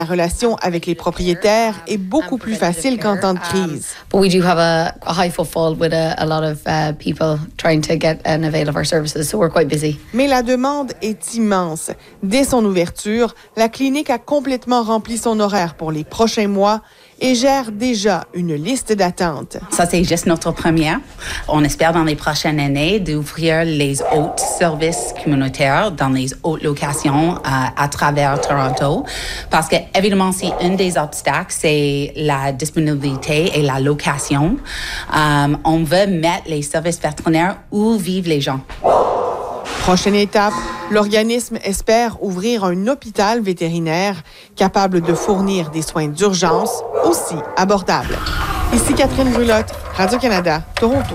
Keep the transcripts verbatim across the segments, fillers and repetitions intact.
La relation avec les propriétaires est beaucoup plus facile qu'en temps de crise. But we do have a, a high footfall with a, a lot of uh, people trying to get and avail of our services, so we're quite busy. Mais la demande est immense. Dès son ouverture, la clinique a complètement rempli son horaire pour les prochains mois et gère déjà une liste d'attente. Ça, c'est juste notre première. On espère dans les prochaines années d'ouvrir les autres services communautaires dans les autres locations à, à travers Toronto. Parce que, évidemment, si un des obstacles, c'est la disponibilité et la location, um, on veut mettre les services vétérinaires où vivent les gens. Prochaine étape, l'organisme espère ouvrir un hôpital vétérinaire capable de fournir des soins d'urgence aussi abordables. Ici Catherine Brulotte, Radio-Canada, Toronto.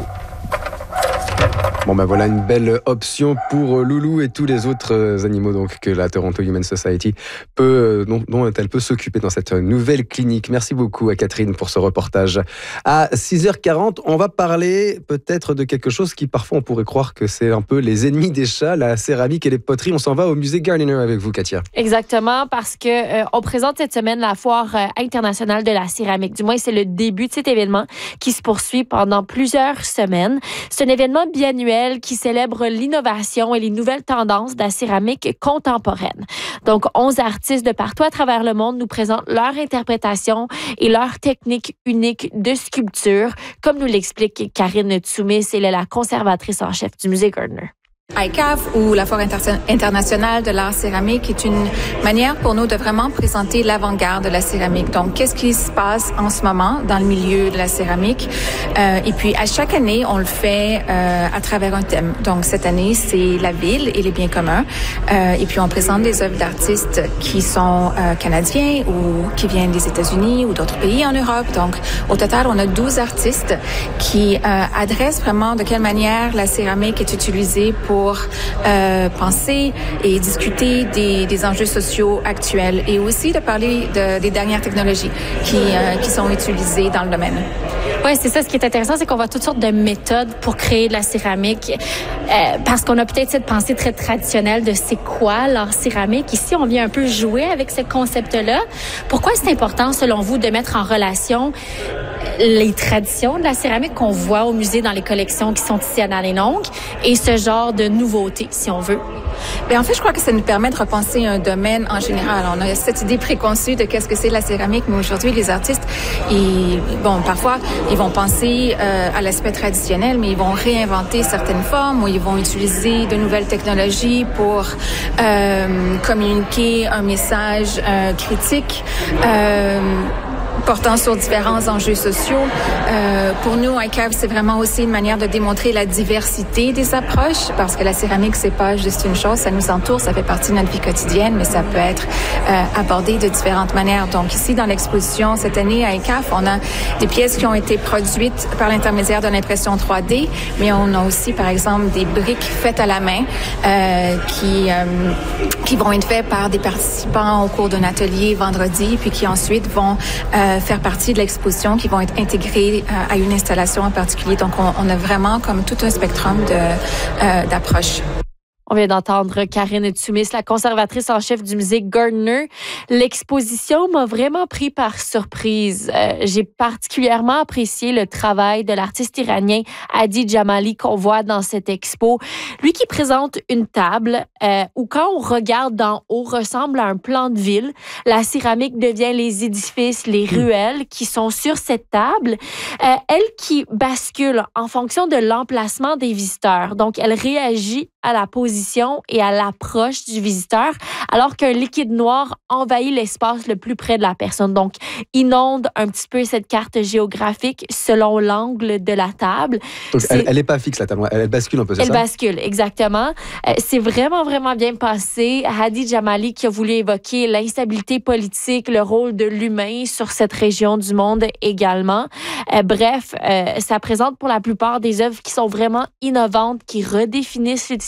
Bon ben voilà une belle option pour Loulou et tous les autres animaux donc que la Toronto Humane Society peut, dont, dont elle peut s'occuper dans cette nouvelle clinique. Merci beaucoup à Catherine pour ce reportage. À six heures quarante, on va parler peut-être de quelque chose qui parfois on pourrait croire que c'est un peu les ennemis des chats, la céramique et les poteries. On s'en va au musée Gardiner avec vous, Katia. Exactement, parce que euh, on présente cette semaine la foire euh, internationale de la céramique. Du moins, c'est le début de cet événement qui se poursuit pendant plusieurs semaines. C'est un événement biannuel qui célèbre l'innovation et les nouvelles tendances de la céramique contemporaine. Donc, onze artistes de partout à travers le monde nous présentent leur interprétation et leur technique unique de sculpture, comme nous l'explique Karine Tsoumis, elle est la conservatrice en chef du musée Gardiner. I C A F, ou la Foire inter- internationale de l'art céramique, est une manière pour nous de vraiment présenter l'avant-garde de la céramique. Donc, qu'est-ce qui se passe en ce moment dans le milieu de la céramique? Euh, et puis, à chaque année, on le fait euh, à travers un thème. Donc, cette année, c'est la ville et les biens communs. Euh, et puis, on présente des œuvres d'artistes qui sont euh, canadiens ou qui viennent des États-Unis ou d'autres pays en Europe. Donc, au total, on a douze artistes qui euh, adressent vraiment de quelle manière la céramique est utilisée pour pour euh, penser et discuter des, des enjeux sociaux actuels et aussi de parler de, des dernières technologies qui, euh, qui sont utilisées dans le domaine. Oui, c'est ça. Ce qui est intéressant, c'est qu'on voit toutes sortes de méthodes pour créer de la céramique euh, parce qu'on a peut-être cette pensée très traditionnelle de c'est quoi l'art céramique. Ici, on vient un peu jouer avec ce concept-là. Pourquoi c'est important, selon vous, de mettre en relation les traditions de la céramique qu'on voit au musée dans les collections qui sont ici à Dandenong et ce genre de nouveautés, si on veut? Bien, en fait, je crois que ça nous permet de repenser un domaine en général. On a cette idée préconçue de qu'est-ce que c'est la céramique, mais aujourd'hui, les artistes, ils, bon, parfois, ils vont penser euh, à l'aspect traditionnel, mais ils vont réinventer certaines formes ou ils vont utiliser de nouvelles technologies pour euh, communiquer un message euh, critique. Euh, portant sur différents enjeux sociaux. Euh, pour nous, I C A F, c'est vraiment aussi une manière de démontrer la diversité des approches, parce que la céramique, c'est pas juste une chose, ça nous entoure, ça fait partie de notre vie quotidienne, mais ça peut être euh, abordé de différentes manières. Donc ici, dans l'exposition, cette année, à I C A F, on a des pièces qui ont été produites par l'intermédiaire de l'impression trois D, mais on a aussi, par exemple, des briques faites à la main euh, qui, euh, qui vont être faites par des participants au cours d'un atelier vendredi, puis qui ensuite vont euh, faire partie de l'exposition, qui vont être intégrés euh, à une installation en particulier. Donc, on, on a vraiment comme tout un spectrum de, euh, d'approches. On vient d'entendre Karine Tsoumis, la conservatrice en chef du musée Gardiner. L'exposition m'a vraiment pris par surprise. Euh, j'ai particulièrement apprécié le travail de l'artiste iranien Hadi Jamali qu'on voit dans cette expo. Lui qui présente une table euh, où, quand on regarde d'en haut, ressemble à un plan de ville. La céramique devient les édifices, les ruelles qui sont sur cette table. Euh, elle qui bascule en fonction de l'emplacement des visiteurs. Donc, elle réagit à la position et à l'approche du visiteur, alors qu'un liquide noir envahit l'espace le plus près de la personne. Donc, inonde un petit peu cette carte géographique selon l'angle de la table. Donc, c'est... elle n'est pas fixe, la table. Elle, elle bascule un peu, c'est elle ça? Elle bascule, exactement. Euh, c'est vraiment, vraiment bien passé. Hadi Jamali qui a voulu évoquer l'instabilité politique, le rôle de l'humain sur cette région du monde également. Euh, bref, euh, ça présente pour la plupart des œuvres qui sont vraiment innovantes, qui redéfinissent l'utilisation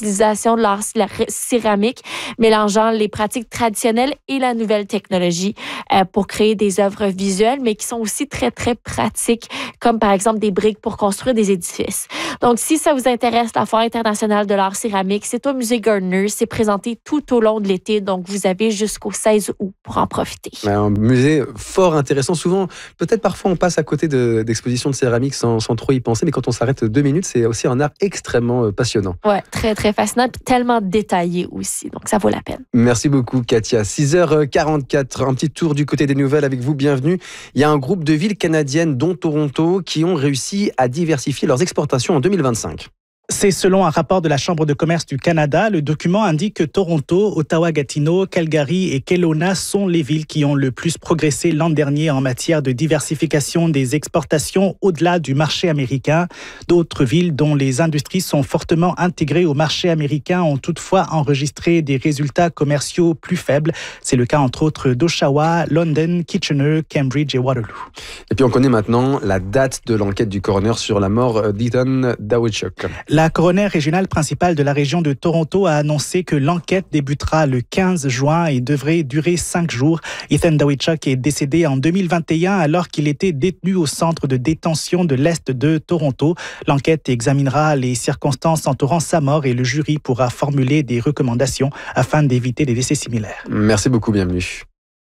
l'utilisation de l'art céramique, mélangeant les pratiques traditionnelles et la nouvelle technologie euh, pour créer des œuvres visuelles, mais qui sont aussi très, très pratiques, comme par exemple des briques pour construire des édifices. Donc, si ça vous intéresse, la Foire internationale de l'art céramique, c'est au musée Gardner. C'est présenté tout au long de l'été, donc vous avez jusqu'au seize août pour en profiter. Un musée fort intéressant. Souvent, peut-être parfois on passe à côté de, d'expositions de céramique sans, sans trop y penser, mais quand on s'arrête deux minutes, c'est aussi un art extrêmement passionnant. Ouais, très, très fascinant, puis tellement détaillé aussi, donc ça vaut la peine. Merci beaucoup, Katia. six heures quarante-quatre, un petit tour du côté des nouvelles avec vous, bienvenue. Il y a un groupe de villes canadiennes, dont Toronto, qui ont réussi à diversifier leurs exportations en deux mille vingt-cinq. C'est selon un rapport de la Chambre de commerce du Canada. Le document indique que Toronto, Ottawa-Gatineau, Calgary et Kelowna sont les villes qui ont le plus progressé l'an dernier en matière de diversification des exportations au-delà du marché américain. D'autres villes dont les industries sont fortement intégrées au marché américain ont toutefois enregistré des résultats commerciaux plus faibles. C'est le cas entre autres d'Oshawa, London, Kitchener, Cambridge et Waterloo. Et puis on connaît maintenant la date de l'enquête du coroner sur la mort d'Ethan Dawichuk. La coroner régionale principale de la région de Toronto a annoncé que l'enquête débutera le quinze juin et devrait durer cinq jours. Ethan Dawichuk est décédé en deux mille vingt et un alors qu'il était détenu au centre de détention de l'Est de Toronto. L'enquête examinera les circonstances entourant sa mort et le jury pourra formuler des recommandations afin d'éviter des décès similaires. Merci beaucoup, bienvenue.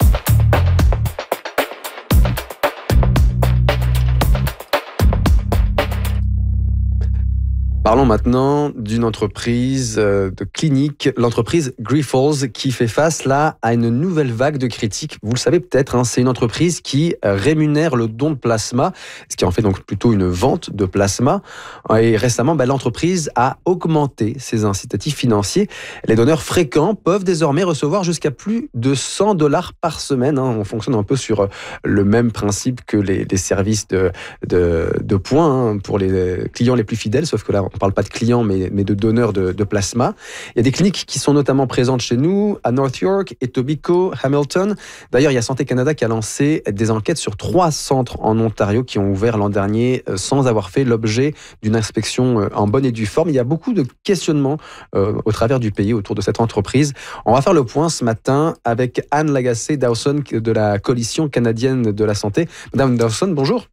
Parlons maintenant d'une entreprise de clinique, l'entreprise Grifols, qui fait face là à une nouvelle vague de critiques. Vous le savez peut-être, hein, c'est une entreprise qui rémunère le don de plasma, ce qui en fait donc plutôt une vente de plasma. Et récemment, bah, l'entreprise a augmenté ses incitatifs financiers. Les donneurs fréquents peuvent désormais recevoir jusqu'à plus de cent dollars par semaine. Hein. On fonctionne un peu sur le même principe que les, les services de, de, de points hein, pour les clients les plus fidèles, sauf que là, on ne parle pas de clients, mais, mais de donneurs de, de plasma. Il y a des cliniques qui sont notamment présentes chez nous, à North York, Etobicoke, Hamilton. D'ailleurs, il y a Santé Canada qui a lancé des enquêtes sur trois centres en Ontario qui ont ouvert l'an dernier sans avoir fait l'objet d'une inspection en bonne et due forme. Il y a beaucoup de questionnements euh, au travers du pays autour de cette entreprise. On va faire le point ce matin avec Anne Lagacé-Dawson de la Coalition canadienne de la santé. Madame Dawson, bonjour.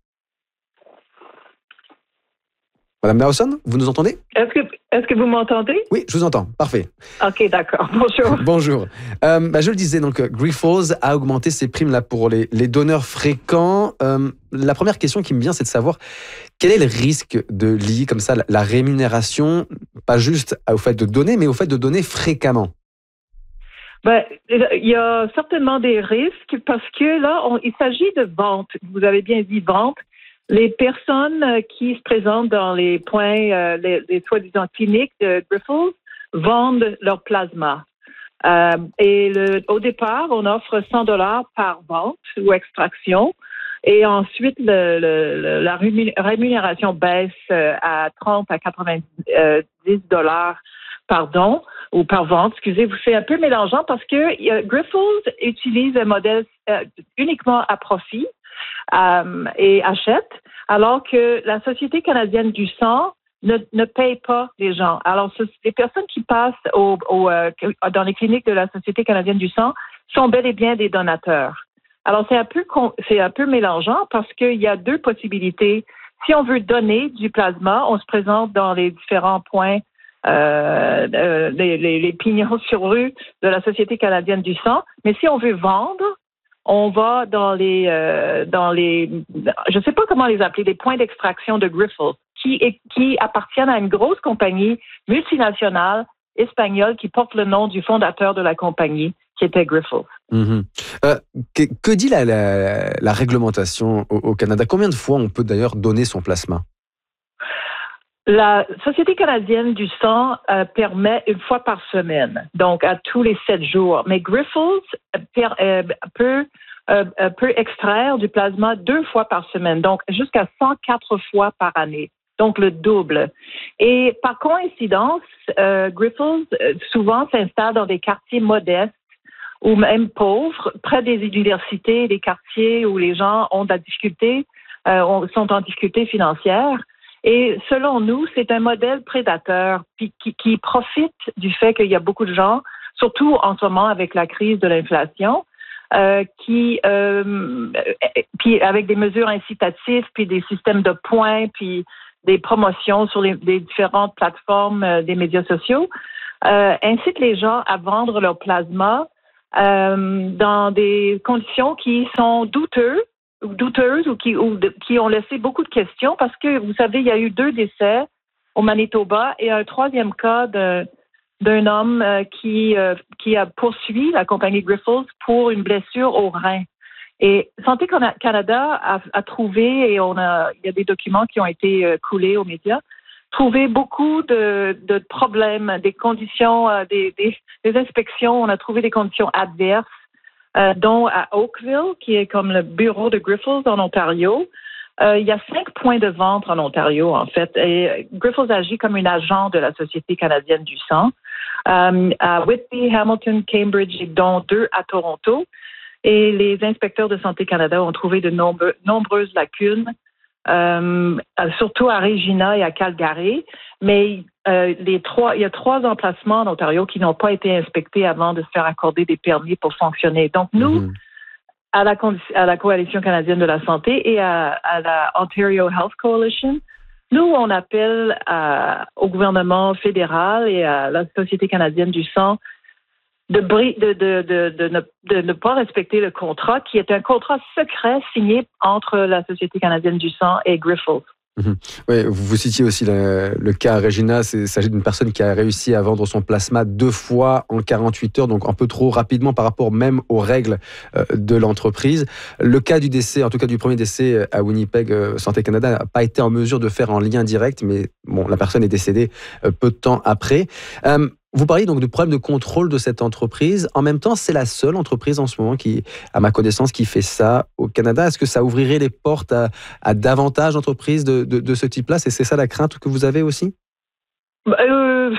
Madame Dawson, vous nous entendez? Est-ce que, est-ce que vous m'entendez? Oui, je vous entends. Parfait. OK, d'accord. Bonjour. Bonjour. Euh, bah, je le disais, donc Grifols a augmenté ses primes là pour les, les donneurs fréquents. Euh, la première question qui me vient, c'est de savoir quel est le risque de lier comme ça la, la rémunération, pas juste au fait de donner, mais au fait de donner fréquemment. Ben, il y a certainement des risques parce que là, on, il s'agit de vente. Vous avez bien dit vente. Les personnes qui se présentent dans les points, euh, les, les soi-disant cliniques de Grifols vendent leur plasma. Euh, et le, au départ, on offre cent dollars par vente ou extraction. Et ensuite, le, le, la rémunération baisse à trente à quatre-vingt-dix dollars par don ou par vente. Excusez, c'est un peu mélangeant parce que euh, Grifols utilise un modèle euh, uniquement à profit. Euh, et achète, alors que la Société canadienne du sang ne, ne paye pas les gens. Alors, ce, les personnes qui passent au, au, euh, dans les cliniques de la Société canadienne du sang sont bel et bien des donateurs. Alors, c'est un peu, c'est un peu mélangeant parce qu'il y a deux possibilités. Si on veut donner du plasma, on se présente dans les différents points, euh, euh, les, les, les pignons sur rue de la Société canadienne du sang. Mais si on veut vendre, on va dans les, euh, dans les, je ne sais pas comment les appeler, des points d'extraction de Grifols, qui, qui appartiennent à une grosse compagnie multinationale espagnole qui porte le nom du fondateur de la compagnie, qui était Grifols. Mmh. Euh, que, que dit la, la, la réglementation au, au Canada? Combien de fois on peut d'ailleurs donner son plasma? La Société canadienne du sang euh, permet une fois par semaine, donc à tous les sept jours. Mais Grifols per, euh, peut, euh, peut extraire du plasma deux fois par semaine, donc jusqu'à cent quatre fois par année, donc le double. Et par coïncidence, euh, Grifols euh, souvent s'installe dans des quartiers modestes ou même pauvres, près des universités, des quartiers où les gens ont de la difficulté, euh, sont en difficulté financière. Et selon nous, c'est un modèle prédateur puis qui, qui profite du fait qu'il y a beaucoup de gens, surtout en ce moment avec la crise de l'inflation, euh, qui, euh, puis avec des mesures incitatives, puis des systèmes de points, puis des promotions sur les, les différentes plateformes euh, des médias sociaux, euh, incitent les gens à vendre leur plasma euh, dans des conditions qui sont douteuses, ou douteuses ou qui, ou de, qui ont laissé beaucoup de questions parce que, vous savez, il y a eu deux décès au Manitoba et un troisième cas de, d'un homme euh, qui, euh, qui a poursuivi la compagnie Grifols pour une blessure au rein. Et Santé Canada a, a trouvé, et on a, il y a des documents qui ont été euh, coulés aux médias, trouvé beaucoup de, de problèmes, des conditions, euh, des, des, des inspections. On a trouvé des conditions adverses, euh, dont à Oakville, qui est comme le bureau de Grifols en Ontario. Euh, il y a cinq points de vente en Ontario, en fait. Et Grifols agit comme une agent de la Société canadienne du sang. Euh, à Whitby, Hamilton, Cambridge, et dont deux à Toronto. Et les inspecteurs de Santé Canada ont trouvé de nombreux, nombreuses lacunes, euh, surtout à Regina et à Calgary. Mais euh, les trois, il y a trois emplacements en Ontario qui n'ont pas été inspectés avant de se faire accorder des permis pour fonctionner. Donc nous, mm-hmm. à, la, à la Coalition canadienne de la santé et à, à la Ontario Health Coalition, nous, on appelle à, au gouvernement fédéral et à la Société canadienne du sang De, de, de, de, de, ne, de ne pas respecter le contrat, qui est un contrat secret signé entre la Société canadienne du sang et Grifols. Mmh. Oui, vous citiez aussi le, le cas Regina. Il s'agit d'une personne qui a réussi à vendre son plasma deux fois en quarante-huit heures, donc un peu trop rapidement par rapport même aux règles euh, de l'entreprise. Le cas du décès, en tout cas du premier décès à Winnipeg, euh, Santé Canada n'a pas été en mesure de faire un lien direct, mais bon, la personne est décédée euh, peu de temps après. Euh, Vous parliez donc de problème de contrôle de cette entreprise. En même temps, c'est la seule entreprise en ce moment qui, à ma connaissance, qui fait ça au Canada. Est-ce que ça ouvrirait les portes à, à davantage d'entreprises de, de, de ce type-là? C'est, c'est ça la crainte que vous avez aussi? Euh,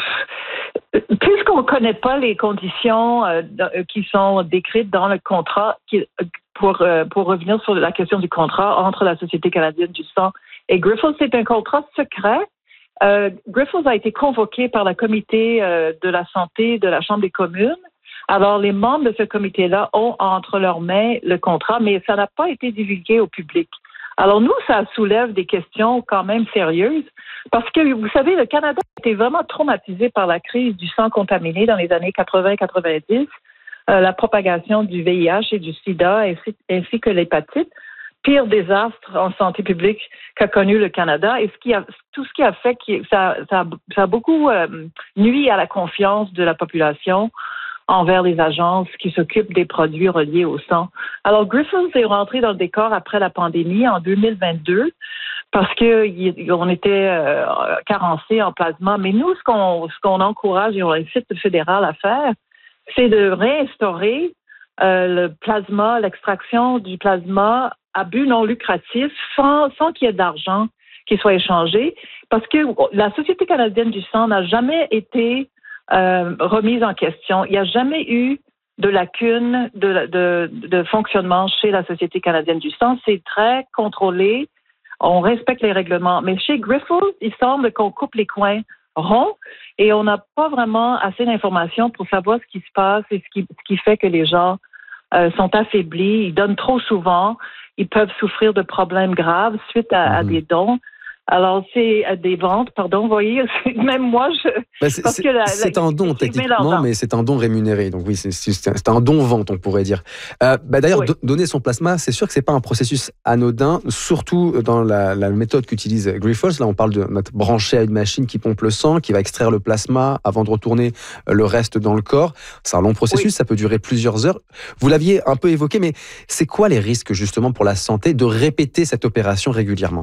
puisqu'on ne connaît pas les conditions euh, qui sont décrites dans le contrat, qui, pour, euh, pour revenir sur la question du contrat entre la Société canadienne du sang et Grifols, c'est un contrat secret. Euh, Grifols a été convoqué par le comité euh, de la santé de la Chambre des communes. Alors, les membres de ce comité-là ont entre leurs mains le contrat, mais ça n'a pas été divulgué au public. Alors, nous, ça soulève des questions quand même sérieuses parce que, vous savez, le Canada a été vraiment traumatisé par la crise du sang contaminé dans les années quatre-vingts quatre-vingt-dix, euh, la propagation du V I H et du sida ainsi, ainsi que l'hépatite. Pire désastre en santé publique qu'a connu le Canada et ce qui a, tout ce qui a fait que ça, ça, ça a beaucoup euh, nuit à la confiance de la population envers les agences qui s'occupent des produits reliés au sang. Alors, Grifols est rentré dans le décor après la pandémie en deux mille vingt-deux parce qu'on était euh, carencé en plasma. Mais nous, ce qu'on, ce qu'on encourage et on incite le fédéral à faire, c'est de réinstaurer euh, le plasma, l'extraction du plasma à but non lucratif, sans, sans qu'il y ait d'argent qui soit échangé, parce que la Société canadienne du sang n'a jamais été euh, remise en question. Il n'y a jamais eu de lacune de, de, de fonctionnement chez la Société canadienne du sang. C'est très contrôlé. On respecte les règlements. Mais chez Grifols, il semble qu'on coupe les coins ronds et on n'a pas vraiment assez d'informations pour savoir ce qui se passe et ce qui, ce qui fait que les gens euh, sont affaiblis. Ils donnent trop souvent. Ils peuvent souffrir de problèmes graves suite à, mmh. à des dons. Alors, c'est à des ventes, pardon, vous voyez, même moi, je... Ben c'est, parce c'est, que la, c'est la, un don, techniquement, mais c'est un don rémunéré. Donc oui, c'est, c'est, un, c'est un don-vente, on pourrait dire. Euh, ben d'ailleurs, oui. do- donner son plasma, c'est sûr que c'est pas un processus anodin, surtout dans la, la méthode qu'utilise Grifols. Là, on parle de mettre branché à une machine qui pompe le sang, qui va extraire le plasma avant de retourner le reste dans le corps. C'est un long processus, oui. Ça peut durer plusieurs heures. Vous l'aviez un peu évoqué, mais c'est quoi les risques, justement, pour la santé de répéter cette opération régulièrement?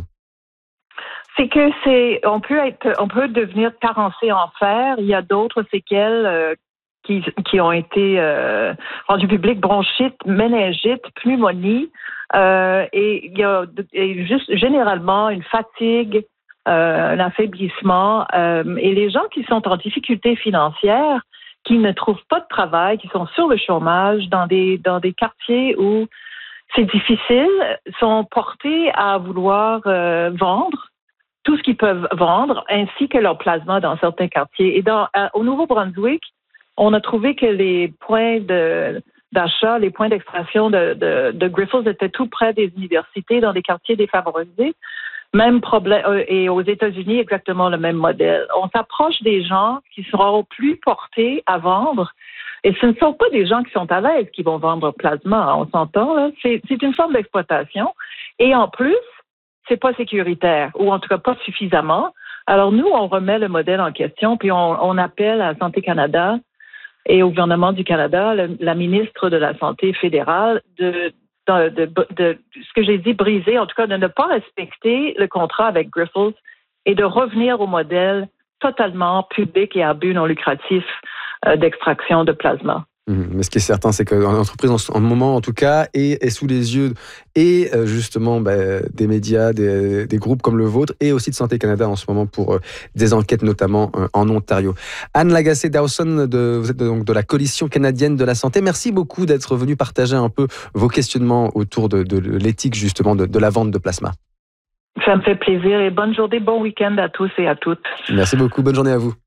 C'est que c'est, on peut être, on peut devenir carencé en fer. Il y a d'autres séquelles euh, qui, qui ont été euh, rendues publiques, bronchite, méningite, pneumonie, euh, et il y a et juste généralement une fatigue, euh, un affaiblissement, euh, et les gens qui sont en difficulté financière, qui ne trouvent pas de travail, qui sont sur le chômage dans des dans des quartiers où c'est difficile, sont portés à vouloir euh, vendre tout ce qu'ils peuvent vendre, ainsi que leur plasma dans certains quartiers. Et dans, à, au Nouveau-Brunswick, on a trouvé que les points de, d'achat, les points d'extraction de, de, de Grifols étaient tout près des universités, dans des quartiers défavorisés. Même problème, euh, et aux États-Unis, exactement le même modèle. On s'approche des gens qui seront plus portés à vendre. Et ce ne sont pas des gens qui sont à l'aise qui vont vendre plasma, on s'entend, là. C'est, c'est une forme d'exploitation. Et en plus, c'est pas sécuritaire, ou en tout cas pas suffisamment. Alors nous, on remet le modèle en question, puis on, on appelle à Santé Canada et au gouvernement du Canada, le, la ministre de la Santé fédérale, de, de, de, de, de ce que j'ai dit, briser, en tout cas de ne pas respecter le contrat avec Grifols et de revenir au modèle totalement public et à but non lucratif euh, d'extraction de plasma. Mais ce qui est certain, c'est que l'entreprise, en ce moment, en tout cas, est, est sous les yeux et justement bah, des médias, des, des groupes comme le vôtre, et aussi de Santé Canada en ce moment pour euh, des enquêtes, notamment euh, en Ontario. Anne Lagacé-Dawson, de, vous êtes donc de la Coalition canadienne de la santé. Merci beaucoup d'être venue partager un peu vos questionnements autour de, de l'éthique, justement, de, de la vente de plasma. Ça me fait plaisir et bonne journée, bon week-end à tous et à toutes. Merci beaucoup, bonne journée à vous.